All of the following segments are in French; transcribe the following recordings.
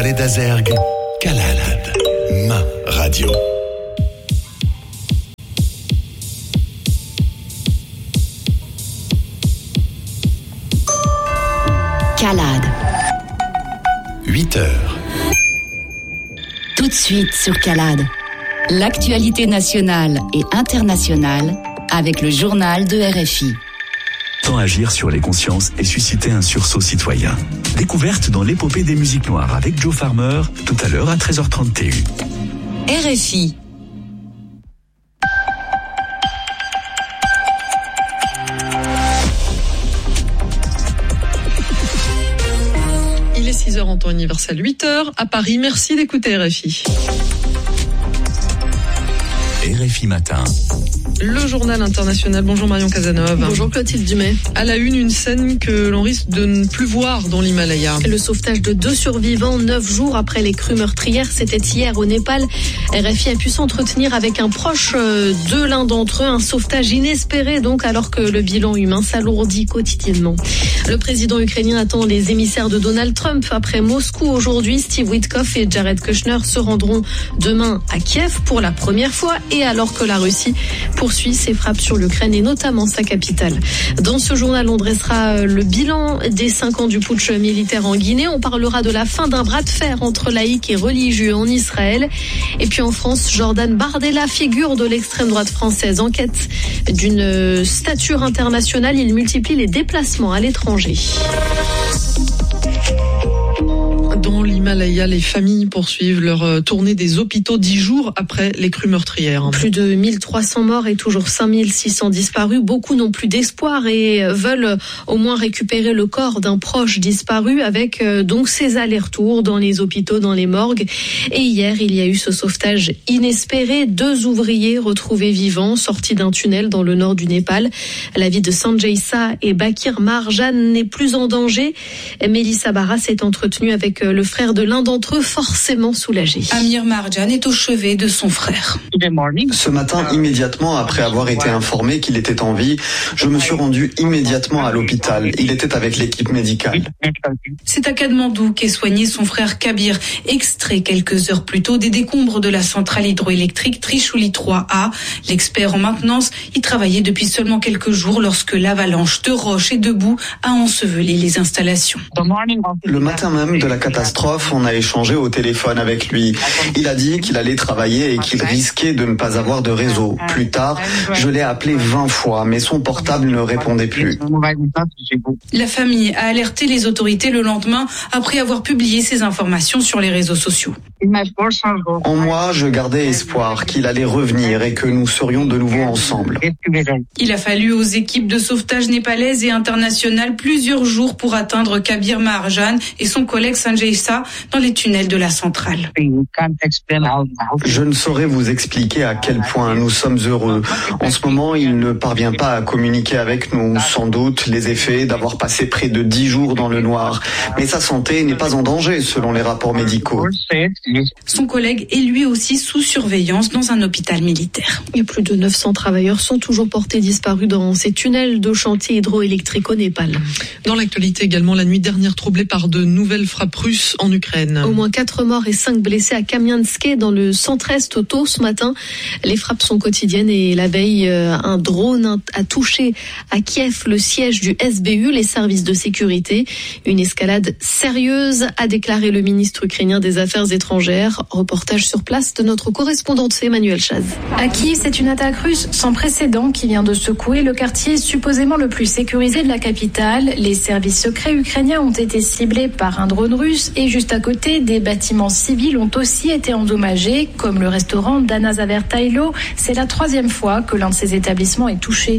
Vallée d'Azergues, Calalade, ma radio. Calade. 8 heures. Tout de suite sur Calade. L'actualité nationale et internationale avec le journal de RFI. Tant agir sur les consciences et susciter un sursaut citoyen. Découverte dans l'épopée des musiques noires avec Joe Farmer, tout à l'heure à 13h30 TU. RFI. Il est 6h en temps universel, 8h à Paris. Merci d'écouter RFI. RFI Matin. Le journal international. Bonjour Marion Cazeneuve. Bonjour Clotilde Dumais. À la une scène que l'on risque de ne plus voir dans l'Himalaya. Le sauvetage de 2 survivants 9 jours après les crues meurtrières, c'était hier au Népal. RFI a pu s'entretenir avec un proche de l'un d'entre eux. Un sauvetage inespéré donc, alors que le bilan humain s'alourdit quotidiennement. Le président ukrainien attend les émissaires de Donald Trump après Moscou. Aujourd'hui, Steve Witkoff et Jared Kushner se rendront demain à Kiev pour la première fois, et alors que la Russie poursuit ses frappes sur l'Ukraine et notamment sa capitale. Dans ce journal, on dressera le bilan des 5 ans du putsch militaire en Guinée. On parlera de la fin d'un bras de fer entre laïcs et religieux en Israël. Et puis en France, Jordan Bardella, figure de l'extrême droite française, en quête d'une stature internationale. Il multiplie les déplacements à l'étranger. Dans l'Himalaya, les familles poursuivent leur tournée des hôpitaux 10 jours après les crues meurtrières. Plus de 1300 morts et toujours 5600 disparus. Beaucoup n'ont plus d'espoir et veulent au moins récupérer le corps d'un proche disparu, avec donc ces allers-retours dans les hôpitaux, dans les morgues. Et hier, il y a eu ce sauvetage inespéré. 2 ouvriers retrouvés vivants, sortis d'un tunnel dans le nord du Népal. La vie de Sanjay Shah et Bakir Marjan n'est plus en danger. Mélissa Barra s'est entretenue avec le frère de l'un d'entre eux, forcément soulagé. Amir Marjan est au chevet de son frère. Ce matin, immédiatement après avoir été informé qu'il était en vie, je me suis rendu immédiatement à l'hôpital. Il était avec l'équipe médicale. C'est à Katmandou qu'est soigné son frère Kabir, extrait quelques heures plus tôt des décombres de la centrale hydroélectrique Trishuli 3A. L'expert en maintenance y travaillait depuis seulement quelques jours lorsque l'avalanche de roches et de boue a enseveli les installations. Le matin même de la catastrophe, on a échangé au téléphone avec lui. Il a dit qu'il allait travailler et qu'il risquait de ne pas avoir de réseau. Plus tard, je l'ai appelé 20 fois, mais son portable ne répondait plus. La famille a alerté les autorités le lendemain après avoir publié ces informations sur les réseaux sociaux. En moi, je gardais espoir qu'il allait revenir et que nous serions de nouveau ensemble. Il a fallu aux équipes de sauvetage népalaises et internationales plusieurs jours pour atteindre Kabir Marjan et son collègue Sanjay Shah dans les tunnels de la centrale. Je ne saurais vous expliquer à quel point nous sommes heureux. En ce moment, il ne parvient pas à communiquer avec nous. Sans doute les effets d'avoir passé près de 10 jours dans le noir. Mais sa santé n'est pas en danger selon les rapports médicaux. Son collègue est lui aussi sous surveillance dans un hôpital militaire. Et plus de 900 travailleurs sont toujours portés disparus dans ces tunnels de chantier hydroélectrique au Népal. Dans l'actualité également, la nuit dernière troublée par de nouvelles frappes russes en Ukraine. Au moins 4 morts et 5 blessés à Kamianske dans le centre-est tôt ce matin. Les frappes sont quotidiennes et la veille, un drone a touché à Kiev le siège du SBU, les services de sécurité. Une escalade sérieuse, a déclaré le ministre ukrainien des Affaires étrangères. Reportage sur place de notre correspondante Emmanuel Chaz. À Kiev, c'est une attaque russe sans précédent qui vient de secouer le quartier supposément le plus sécurisé de la capitale. Les services secrets ukrainiens ont été ciblés par un drone russe et juste à côté, des bâtiments civils ont aussi été endommagés, comme le restaurant Dana Zavertailo. C'est la 3e fois que l'un de ces établissements est touché.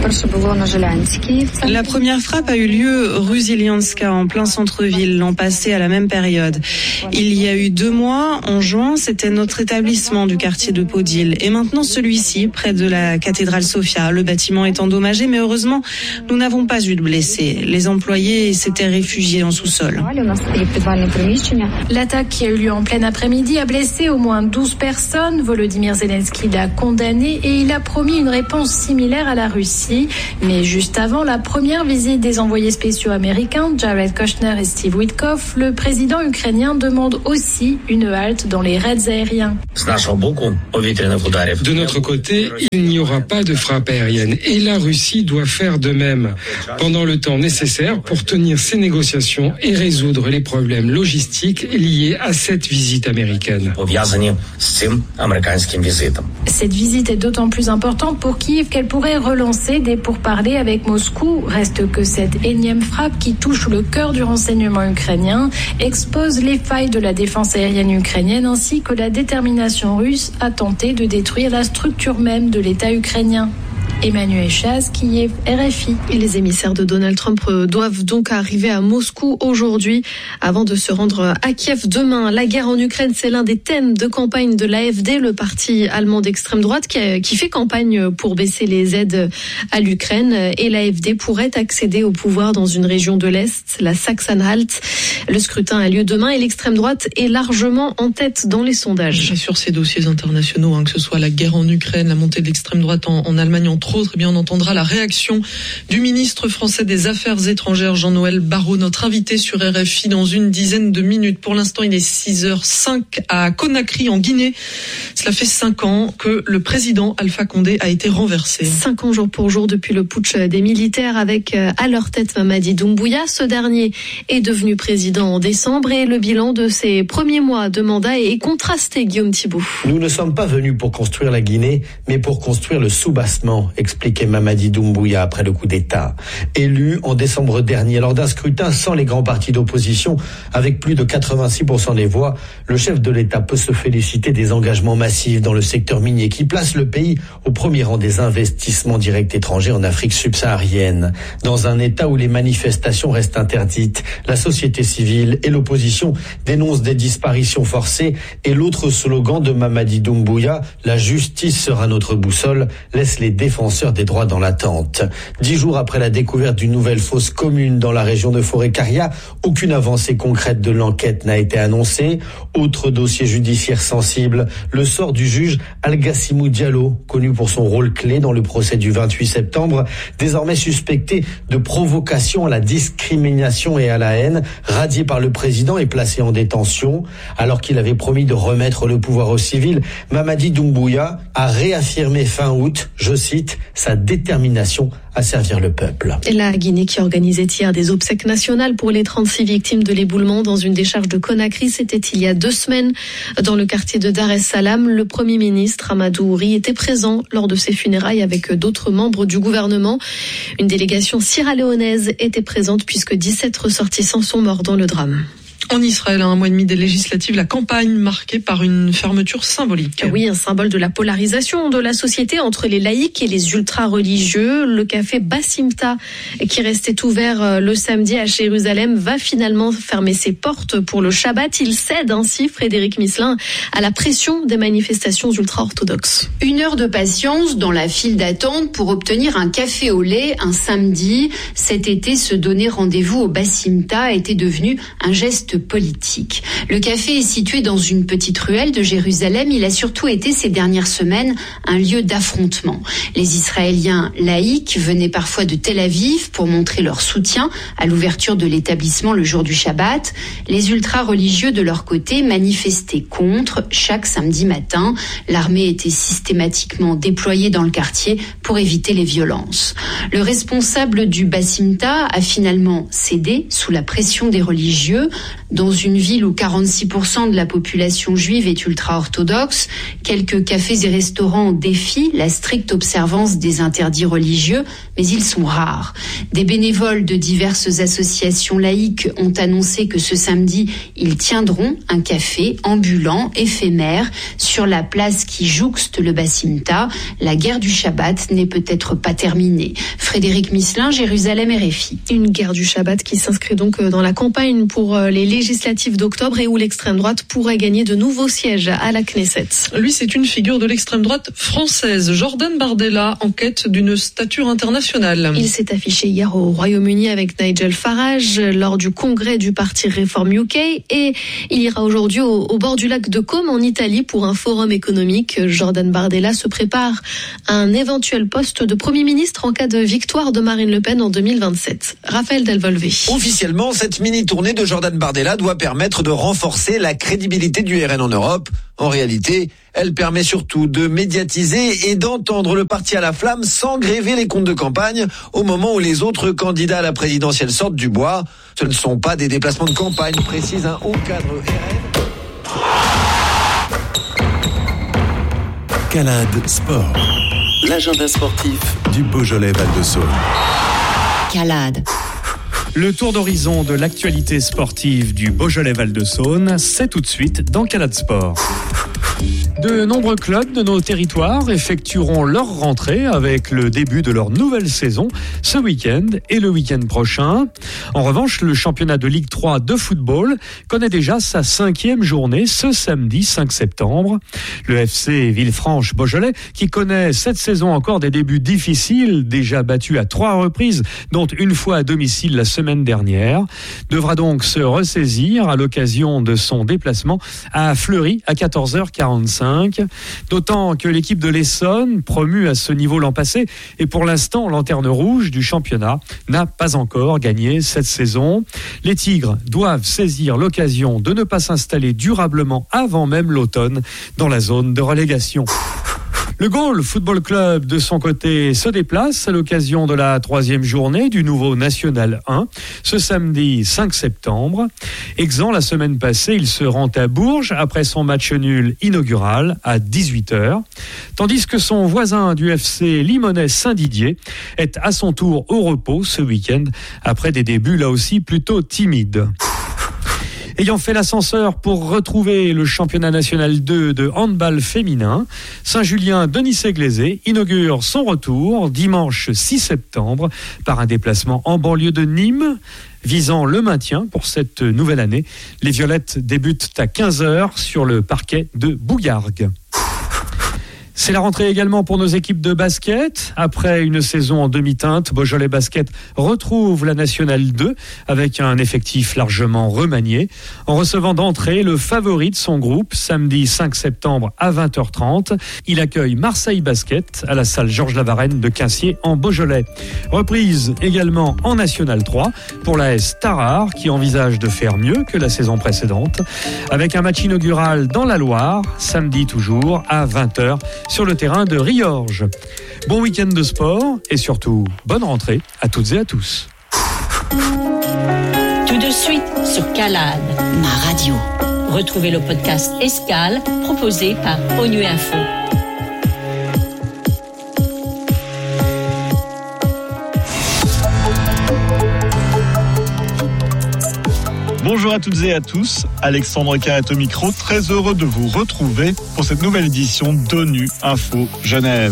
La première frappe a eu lieu rue Zilianska, en plein centre-ville, l'an passé à la même période. Il y a eu 2 mois, en juin, c'était notre établissement du quartier de Podil. Et maintenant celui-ci, près de la cathédrale Sofia. Le bâtiment est endommagé, mais heureusement, nous n'avons pas eu de blessés. Les employés s'étaient réfugiés en sous-sol. L'attaque qui a eu lieu en plein après-midi a blessé au moins 12 personnes. Volodymyr Zelensky l'a condamné et il a promis une réponse similaire à la Russie. Mais juste avant la première visite des envoyés spéciaux américains, Jared Kushner et Steve Witkoff, le président ukrainien demande aussi une halte dans les raids aériens. De notre côté, il n'y aura pas de frappe aérienne et la Russie doit faire de même pendant le temps nécessaire pour tenir ces négociations et résoudre les problèmes logistiques liés à cette visite américaine. Cette visite est d'autant plus importante pour Kiev qu'elle pourrait relancer des pourparlers avec Moscou. Reste que cette énième frappe qui touche le cœur du renseignement ukrainien expose les failles de la défense aérienne ukrainienne ainsi que la détermination russe à tenter de détruire la structure même de l'État ukrainien. Emmanuel Chaz, Kiev, RFI. Et les émissaires de Donald Trump doivent donc arriver à Moscou aujourd'hui avant de se rendre à Kiev demain. La guerre en Ukraine, c'est l'un des thèmes de campagne de l'AfD, le parti allemand d'extrême droite qui fait campagne pour baisser les aides à l'Ukraine. Et l'AfD pourrait accéder au pouvoir dans une région de l'Est, la Saxe-Anhalt. Le scrutin a lieu demain et l'extrême droite est largement en tête dans les sondages. Et sur ces dossiers internationaux, que ce soit la guerre en Ukraine, la montée de l'extrême droite en Allemagne, entre autres, on entendra la réaction du ministre français des Affaires étrangères, Jean-Noël Barrot, notre invité sur RFI dans une dizaine de minutes. Pour l'instant, il est 6h05 à Conakry, en Guinée. Cela fait 5 ans que le président Alpha Condé a été renversé. 5 ans jour pour jour depuis le putsch des militaires avec à leur tête Mamadi Doumbouya. Ce dernier est devenu président en décembre et le bilan de ses premiers mois de mandat est contrasté, Guillaume Thibault. Nous ne sommes pas venus pour construire la Guinée, mais pour construire le soubassement, expliquait Mamadi Doumbouya après le coup d'État. Élu en décembre dernier lors d'un scrutin sans les grands partis d'opposition, avec plus de 86% des voix, le chef de l'État peut se féliciter des engagements massifs dans le secteur minier qui place le pays au premier rang des investissements directs étrangers en Afrique subsaharienne. Dans un État où les manifestations restent interdites, la société civile et l'opposition dénoncent des disparitions forcées et l'autre slogan de Mamadi Doumbouya, la justice sera notre boussole, laisse les défenseurs des droits dans l'attente. 10 jours après la découverte d'une nouvelle fosse commune dans la région de Forêt-Caria, aucune avancée concrète de l'enquête n'a été annoncée. Autre dossier judiciaire sensible, le sort du juge Algassimou Diallo, connu pour son rôle clé dans le procès du 28 septembre, désormais suspecté de provocation à la discrimination et à la haine, radié par le président et placé en détention. Alors qu'il avait promis de remettre le pouvoir aux civils, Mamadi Doumbouya a réaffirmé fin août, je cite, sa détermination à servir le peuple. Et la Guinée qui organisait hier des obsèques nationales pour les 36 victimes de l'éboulement dans une décharge de Conakry, c'était il y a 2 semaines. Dans le quartier de Dar es Salaam, le Premier ministre Amadou Ouri était présent lors de ses funérailles avec d'autres membres du gouvernement. Une délégation sierra-léonaise était présente puisque 17 ressortissants sont morts dans le drame. En Israël, à 1 mois et demi des législatives, la campagne marquée par une fermeture symbolique. Oui, un symbole de la polarisation de la société entre les laïcs et les ultra-religieux. Le café Bassimta, qui restait ouvert le samedi à Jérusalem, va finalement fermer ses portes pour le Shabbat. Il cède ainsi, Frédéric Misselin, à la pression des manifestations ultra-orthodoxes. 1 heure de patience dans la file d'attente pour obtenir un café au lait un samedi. Cet été, se donner rendez-vous au Bassimta était devenu un geste politique. Le café est situé dans une petite ruelle de Jérusalem. Il a surtout été ces dernières semaines un lieu d'affrontement. Les Israéliens laïcs venaient parfois de Tel Aviv pour montrer leur soutien à l'ouverture de l'établissement le jour du Shabbat. Les ultra-religieux de leur côté manifestaient contre chaque samedi matin. L'armée était systématiquement déployée dans le quartier pour éviter les violences. Le responsable du Bassimta a finalement cédé sous la pression des religieux. Dans une ville où 46% de la population juive est ultra-orthodoxe, quelques cafés et restaurants défient la stricte observance des interdits religieux, mais ils sont rares. Des bénévoles de diverses associations laïques ont annoncé que ce samedi, ils tiendront un café ambulant, éphémère, sur la place qui jouxte le Bassimta. La guerre du Shabbat n'est peut-être pas terminée. Frédéric Misselin, Jérusalem, RFI. Une guerre du Shabbat qui s'inscrit donc dans la campagne pour les législatives d'octobre et où l'extrême droite pourrait gagner de nouveaux sièges à la Knesset. Lui, c'est une figure de l'extrême droite française. Jordan Bardella, en quête d'une stature internationale. Il s'est affiché hier au Royaume-Uni avec Nigel Farage lors du congrès du parti Reform UK et il ira aujourd'hui au bord du lac de Côme en Italie pour un forum économique. Jordan Bardella se prépare à un éventuel poste de Premier ministre en cas de victoire de Marine Le Pen en 2027. Raphaël Delvolvé. Officiellement, cette mini-tournée de Jordan Bardella doit permettre de renforcer la crédibilité du RN en Europe. En réalité, elle permet surtout de médiatiser et d'entendre le parti à la flamme sans gréver les comptes de campagne au moment où les autres candidats à la présidentielle sortent du bois. Ce ne sont pas des déplacements de campagne, précise un haut cadre RN. Calade Sport, l'agenda sportif du Beaujolais Val-de-Saône. Calade. Le tour d'horizon de l'actualité sportive du Beaujolais Val-de-Saône, c'est tout de suite dans Calade Sport. De nombreux clubs de nos territoires effectueront leur rentrée avec le début de leur nouvelle saison ce week-end et le week-end prochain. En revanche, le championnat de Ligue 3 de football connaît déjà sa 5e journée ce samedi 5 septembre. Le FC Villefranche-Beaujolais, qui connaît cette saison encore des débuts difficiles, déjà battu à 3 reprises, dont une fois à domicile la semaine dernière, devra donc se ressaisir à l'occasion de son déplacement à Fleury à 14h45. D'autant que l'équipe de l'Essonne, promue à ce niveau l'an passé, est pour l'instant lanterne rouge du championnat, n'a pas encore gagné cette saison. Les Tigres doivent saisir l'occasion de ne pas s'installer durablement avant même l'automne dans la zone de relégation. Le Gaulle Football Club, de son côté, se déplace à l'occasion de la 3e journée du nouveau National 1, ce samedi 5 septembre. Exempt la semaine passée, il se rend à Bourges après son match nul inaugural à 18h, tandis que son voisin du FC Limonest Saint-Didier est à son tour au repos ce week-end, après des débuts là aussi plutôt timides. Ayant fait l'ascenseur pour retrouver le championnat national 2 de handball féminin, Saint-Julien-Denis-Séglézé inaugure son retour dimanche 6 septembre par un déplacement en banlieue de Nîmes. Visant le maintien pour cette nouvelle année, les Violettes débutent à 15h sur le parquet de Bouillargues. C'est la rentrée également pour nos équipes de basket. Après une saison en demi-teinte, Beaujolais Basket retrouve la Nationale 2 avec un effectif largement remanié, en recevant d'entrée le favori de son groupe samedi 5 septembre à 20h30. Il accueille Marseille Basket à la salle Georges Lavarenne de Quincier en Beaujolais. Reprise également en Nationale 3 pour l'AS Tarare qui envisage de faire mieux que la saison précédente avec un match inaugural dans la Loire, samedi toujours à 20h. Sur le terrain de Riorges. Bon week-end de sport et surtout, bonne rentrée à toutes et à tous. Tout de suite sur Calade, ma radio. Retrouvez le podcast Escale proposé par ONU Info. Bonjour à toutes et à tous, Alexandre Carrette au micro, très heureux de vous retrouver pour cette nouvelle édition d'ONU Info Genève.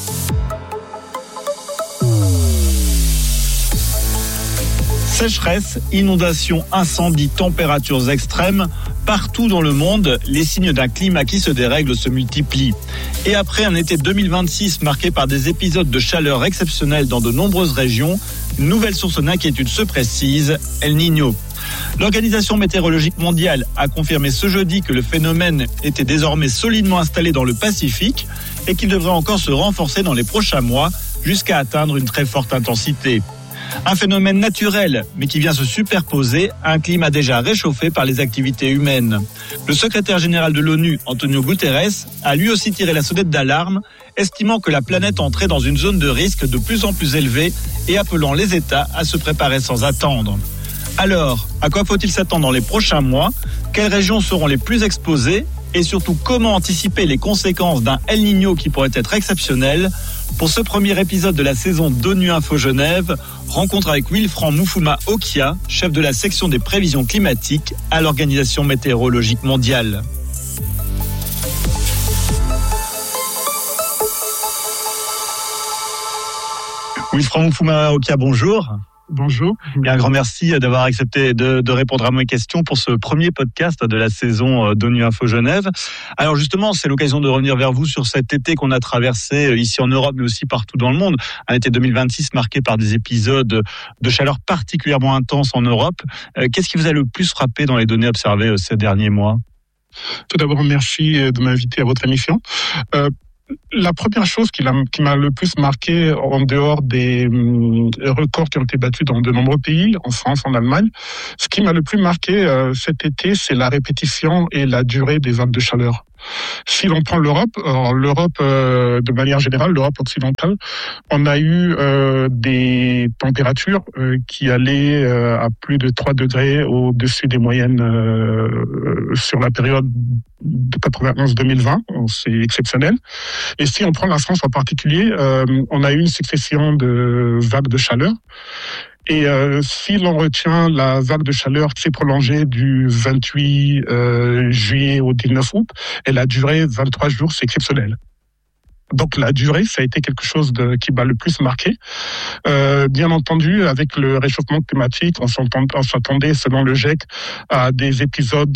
Sécheresse, inondations, incendies, températures extrêmes, partout dans le monde, les signes d'un climat qui se dérègle se multiplient. Et après un été 2026 marqué par des épisodes de chaleur exceptionnels dans de nombreuses régions, une nouvelle source d'inquiétude se précise, El Niño. L'Organisation météorologique mondiale a confirmé ce jeudi que le phénomène était désormais solidement installé dans le Pacifique et qu'il devrait encore se renforcer dans les prochains mois jusqu'à atteindre une très forte intensité. Un phénomène naturel, mais qui vient se superposer à un climat déjà réchauffé par les activités humaines. Le secrétaire général de l'ONU, Antonio Guterres, a lui aussi tiré la sonnette d'alarme, estimant que la planète entrait dans une zone de risque de plus en plus élevée et appelant les États à se préparer sans attendre. Alors, à quoi faut-il s'attendre dans les prochains mois ? Quelles régions seront les plus exposées ? Et surtout, comment anticiper les conséquences d'un El Niño qui pourrait être exceptionnel ? Pour ce premier épisode de la saison d'ONU Info Genève, rencontre avec Wilfran Moufouma Okia, chef de la section des prévisions climatiques à l'Organisation météorologique mondiale. Wilfran Moufouma Okia, bonjour. Bonjour. Et un grand merci d'avoir accepté de répondre à mes questions pour ce premier podcast de la saison d'ONU Info Genève. Alors justement, c'est l'occasion de revenir vers vous sur cet été qu'on a traversé ici en Europe, mais aussi partout dans le monde. Un été 2026 marqué par des épisodes de chaleur particulièrement intenses en Europe. Qu'est-ce qui vous a le plus frappé dans les données observées ces derniers mois ? Tout d'abord, merci de m'inviter à votre émission. La première chose qui m'a le plus marqué, en dehors des records qui ont été battus dans de nombreux pays, en France, en Allemagne, ce qui m'a le plus marqué cet été, c'est la répétition et la durée des vagues de chaleur. Si l'on prend l'Europe, de manière générale, l'Europe occidentale, on a eu des températures qui allaient à plus de 3 degrés au-dessus des moyennes sur la période de 91-2020, c'est exceptionnel. Et si on prend la France en particulier, on a eu une succession de vagues de chaleur. Et si l'on retient la vague de chaleur qui s'est prolongée du 28 juillet au 19 août, elle a duré 23 jours, c'est exceptionnel. Donc la durée, ça a été quelque chose qui m'a le plus marqué. Bien entendu, avec le réchauffement climatique, on s'attendait, selon le GIEC, à des épisodes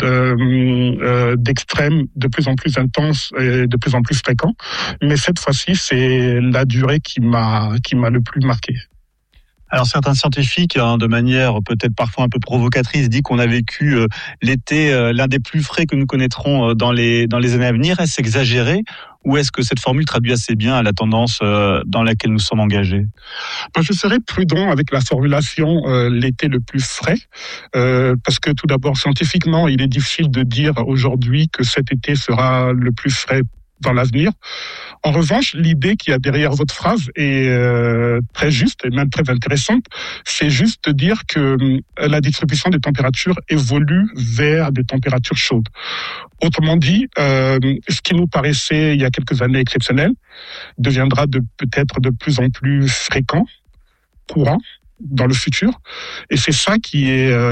d'extrêmes de plus en plus intenses et de plus en plus fréquents. Mais cette fois-ci, c'est la durée qui m'a le plus marqué. Alors certains scientifiques, de manière peut-être parfois un peu provocatrice, disent qu'on a vécu l'été l'un des plus frais que nous connaîtrons dans les années à venir. Est-ce exagéré ou est-ce que cette formule traduit assez bien la tendance dans laquelle nous sommes engagés ? Je serais prudent avec la formulation l'été le plus frais, parce que tout d'abord scientifiquement, il est difficile de dire aujourd'hui que cet été sera le plus frais dans l'avenir. En revanche, l'idée qu'il y a derrière votre phrase est très juste et même très intéressante. C'est juste de dire que la distribution des températures évolue vers des températures chaudes. Autrement dit, ce qui nous paraissait il y a quelques années exceptionnel deviendra peut-être de plus en plus fréquent, courant dans le futur. Et c'est ça qui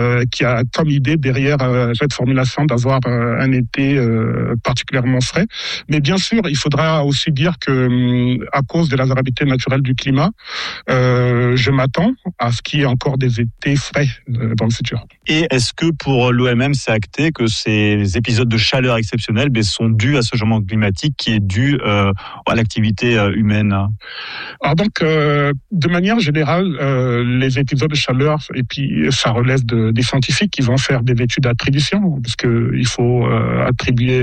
a comme idée derrière cette formulation d'avoir un été particulièrement frais. Mais bien sûr, il faudra aussi dire que à cause de la variabilité naturelle du climat, je m'attends à ce qu'il y ait encore des étés frais dans le futur. Et est-ce que pour l'OMM, c'est acté que ces épisodes de chaleur exceptionnels sont dus à ce changement climatique qui est dû à l'activité humaine ? Alors donc, de manière générale, les épisodes de chaleur, et puis ça relève des scientifiques qui vont faire des études d'attribution, parce que il faut attribuer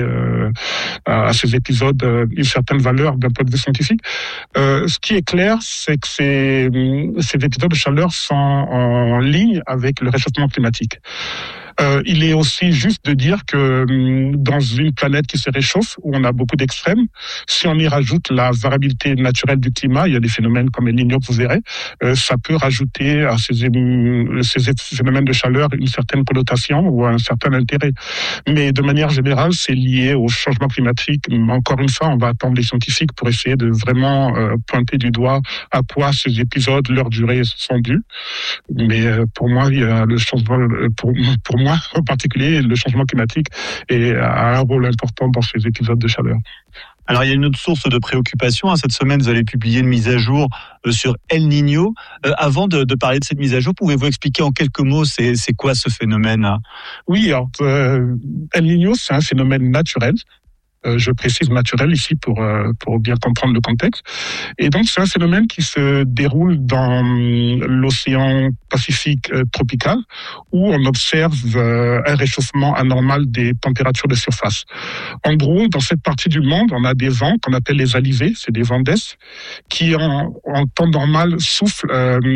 à ces épisodes une certaine valeur d'un point de vue scientifique. Ce qui est clair, c'est que ces épisodes de chaleur sont en ligne avec le réchauffement climatique. Il est aussi juste de dire que dans une planète qui se réchauffe, où on a beaucoup d'extrêmes, si on y rajoute la variabilité naturelle du climat, il y a des phénomènes comme El Niño que vous verrez, ça peut rajouter à ces phénomènes de chaleur une certaine connotation ou un certain intérêt. Mais de manière générale, c'est lié au changement climatique. Encore une fois, on va attendre les scientifiques pour essayer de vraiment pointer du doigt à quoi ces épisodes, leur durée sont dus. Mais pour moi, il y a le changement, pour moi en particulier, le changement climatique a un rôle important dans ces épisodes de chaleur. Alors, il y a une autre source de préoccupation. Cette semaine, vous allez publier une mise à jour sur El Niño. Avant de parler de cette mise à jour, pouvez-vous expliquer en quelques mots c'est quoi ce phénomène ? Oui, alors, El Niño, c'est un phénomène naturel. Je précise naturel ici pour bien comprendre le contexte. Et donc, c'est un phénomène qui se déroule dans l'océan Pacifique tropical, où on observe un réchauffement anormal des températures de surface. En gros, dans cette partie du monde, on a des vents qu'on appelle les alizés, c'est des vents d'est, qui en temps normal soufflent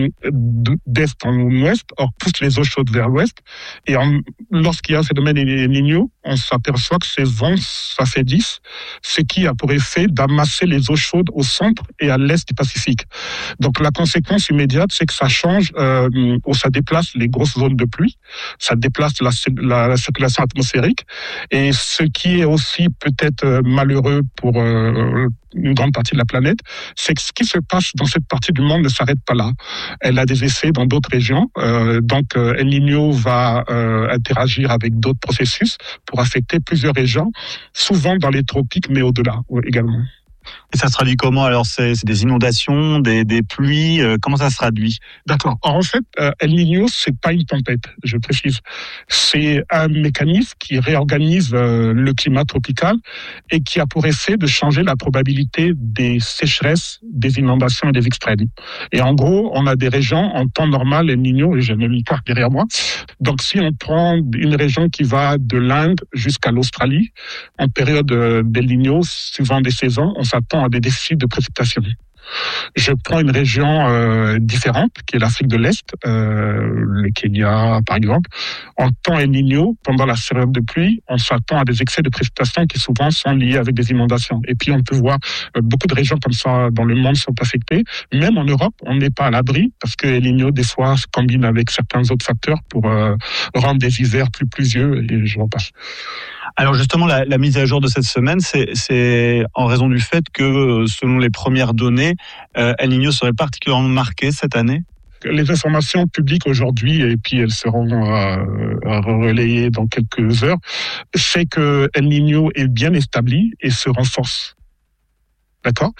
d'est en ouest, or poussent les eaux chaudes vers l'ouest. Et lorsqu'il y a un phénomène El Niño, on s'aperçoit que ces vents s'affaiblit, ce qui a pour effet d'amasser les eaux chaudes au centre et à l'est du Pacifique. Donc la conséquence immédiate, c'est que ça change, ou ça déplace les grosses zones de pluie, ça déplace la circulation atmosphérique, et ce qui est aussi peut-être malheureux pour une grande partie de la planète, c'est que ce qui se passe dans cette partie du monde ne s'arrête pas là. Elle a des effets dans d'autres régions. Donc, El Niño va interagir avec d'autres processus pour affecter plusieurs régions, souvent dans les tropiques, mais au-delà également. Et ça se traduit comment? Alors, c'est des inondations, des pluies, comment ça se traduit? D'accord. Alors, en fait, El Niño, c'est pas une tempête, je précise. C'est un mécanisme qui réorganise le climat tropical et qui a pour effet de changer la probabilité des sécheresses, des inondations et des extrêmes. Et en gros, on a des régions en temps normal, El Niño, et j'ai même une carte derrière moi. Donc, si on prend une région qui va de l'Inde jusqu'à l'Australie, en période d'El Niño, suivant des saisons, on s'attend à des déficits de précipitation. Je prends une région différente, qui est l'Afrique de l'Est, le Kenya par exemple. En temps El Niño, pendant la période de pluie, on s'attend à des excès de précipitations qui souvent sont liés avec des inondations. Et puis on peut voir beaucoup de régions comme ça dans le monde sont affectées. Même en Europe, on n'est pas à l'abri parce que El Niño des fois se combine avec certains autres facteurs pour rendre des hivers plus pluvieux et je repasse. Alors justement, la mise à jour de cette semaine, c'est en raison du fait que, selon les premières données, El Niño serait particulièrement marqué cette année. Les informations publiques aujourd'hui, et puis elles seront relayées dans quelques heures, c'est que El Niño est bien établi et se renforce. D'accord.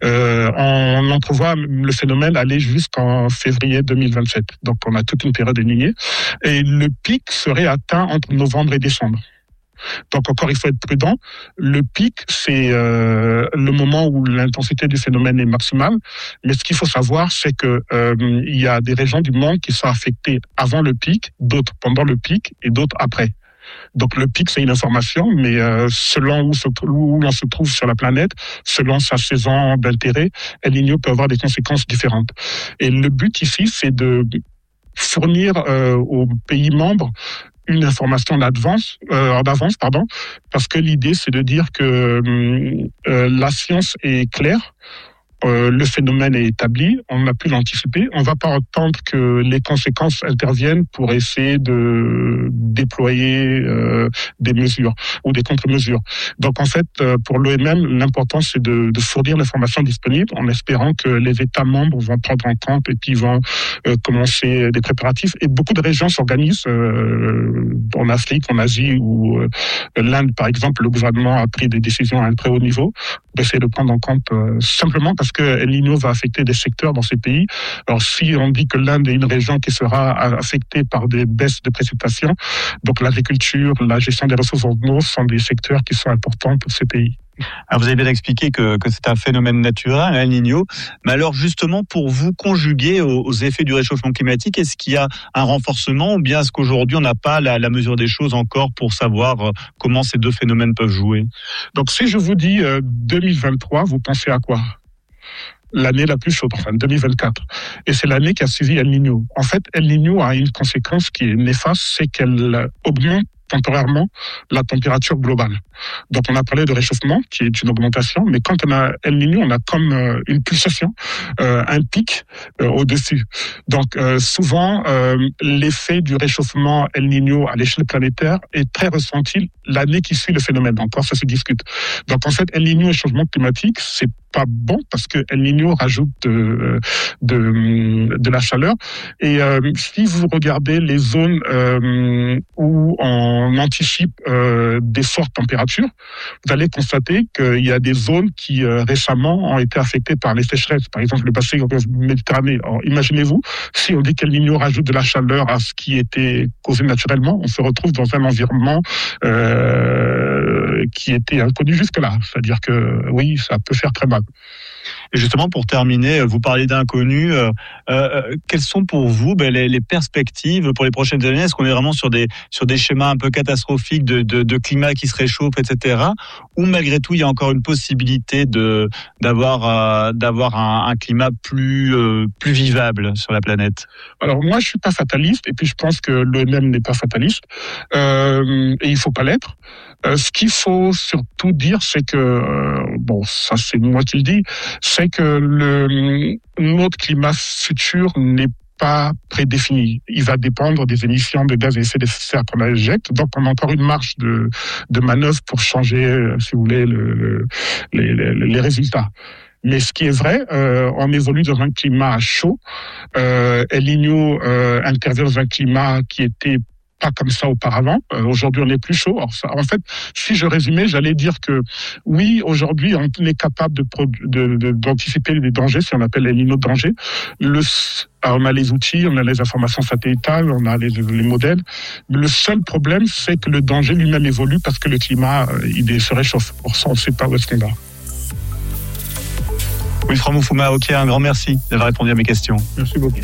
On entrevoit le phénomène aller jusqu'en février 2027. Donc on a toute une période élignée. Et le pic serait atteint entre novembre et décembre. Donc encore, il faut être prudent. Le pic, c'est le moment où l'intensité du phénomène est maximale. Mais ce qu'il faut savoir, c'est que il y a des régions du monde qui sont affectées avant le pic, d'autres pendant le pic et d'autres après. Donc le pic, c'est une information, mais selon où l'on se trouve sur la planète, selon sa saison d'intérêt, El Niño peut avoir des conséquences différentes. Et le but ici, c'est de fournir aux pays membres une information en avance, parce que l'idée, c'est de dire que la science est claire, le phénomène est établi, on a pu l'anticiper, on ne va pas attendre que les conséquences interviennent pour essayer de déployer des mesures ou des contre-mesures. Donc en fait, pour l'OMM, l'important c'est de fournir l'information disponible en espérant que les États membres vont prendre en compte et puis vont commencer des préparatifs. Et beaucoup de régions s'organisent en Afrique, en Asie, où l'Inde, par exemple, le gouvernement a pris des décisions à un très haut niveau pour essayer de prendre en compte simplement parce que El Niño va affecter des secteurs dans ces pays. Alors, si on dit que l'Inde est une région qui sera affectée par des baisses de précipitations, donc l'agriculture, la gestion des ressources en eau sont des secteurs qui sont importants pour ces pays. Alors vous avez bien expliqué que c'est un phénomène naturel, El Niño. Mais alors justement, pour vous conjuguer aux effets du réchauffement climatique, est-ce qu'il y a un renforcement ou bien est-ce qu'aujourd'hui on n'a pas la mesure des choses encore pour savoir comment ces deux phénomènes peuvent jouer? Donc si je vous dis 2023, vous pensez à quoi? L'année la plus chaude, enfin 2024. Et c'est l'année qui a suivi El Niño. En fait, El Niño a une conséquence qui est néfaste, c'est qu'elle augmente temporairement la température globale. Donc on a parlé de réchauffement, qui est une augmentation, mais quand on a El Niño, on a comme une pulsation, un pic au-dessus. Donc souvent, l'effet du réchauffement El Niño à l'échelle planétaire est très ressenti l'année qui suit le phénomène. Encore, ça se discute. Donc en fait, El Niño et changement climatique, c'est pas bon parce que El Niño rajoute de la chaleur. Et si vous regardez les zones où on anticipe des fortes températures, vous allez constater qu'il y a des zones qui récemment ont été affectées par les sécheresses. Par exemple, le bassin méditerranéen. Alors, imaginez-vous, si on dit qu'El Niño rajoute de la chaleur à ce qui était causé naturellement, on se retrouve dans un environnement qui était inconnu jusque-là. C'est-à-dire que oui, ça peut faire très mal. Et justement, pour terminer, vous parlez d'inconnus. Quelles sont pour vous les perspectives pour les prochaines années? Est-ce qu'on est vraiment sur des schémas un peu catastrophiques de climat qui se réchauffe, etc. Ou malgré tout, il y a encore une possibilité d'avoir un climat plus vivable sur la planète? Alors moi, je suis pas fataliste, et puis je pense que l'OMM n'est pas fataliste, et il faut pas l'être. Ce qu'il faut surtout dire, c'est que ça c'est moi qui le dis, c'est que notre climat futur n'est pas prédéfini. Il va dépendre des émissions de gaz à effet de serre qu'on injecte. Donc, on a encore une marge de manœuvre pour changer, si vous voulez, les résultats. Mais ce qui est vrai, on évolue dans un climat chaud. El Niño intervient dans un climat qui était pas comme ça auparavant. Aujourd'hui, on est plus chaud. Alors, ça, en fait, si je résumais, j'allais dire que oui, aujourd'hui, on est capable d'anticiper les dangers, si on appelle les lignes de danger. On a les outils, on a les informations satellitales, on a les modèles. Le seul problème, c'est que le danger lui-même évolue parce que le climat, il se réchauffe. Pour ça, on ne sait pas où est-ce qu'on va. Wilfran Moufouma, ok, un grand merci d'avoir répondu à mes questions. Merci beaucoup.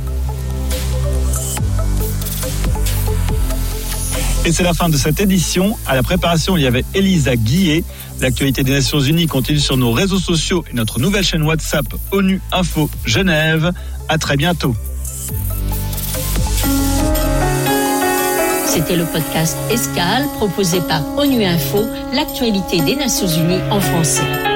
Et c'est la fin de cette édition. À la préparation, il y avait Elisa Guillet. L'actualité des Nations Unies continue sur nos réseaux sociaux et notre nouvelle chaîne WhatsApp ONU Info Genève. À très bientôt. C'était le podcast Escale proposé par ONU Info, l'actualité des Nations Unies en français.